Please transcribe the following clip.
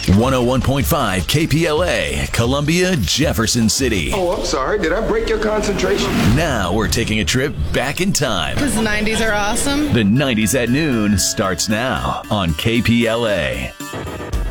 101.5 KPLA, Columbia, Jefferson City. Oh, I'm sorry. Did I break your concentration? Now we're taking a trip back in time. Because the 90s are awesome. The 90s at noon starts now on KPLA.